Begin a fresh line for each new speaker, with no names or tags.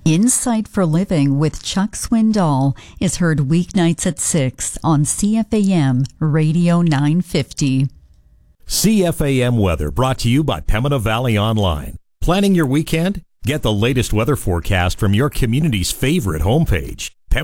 Insight for Living with Chuck Swindoll is heard weeknights at 6 on CFAM Radio 950.
CFAM weather brought to you by Pembina Valley Online. Planning your weekend? Get the latest weather forecast from your community's favorite homepage,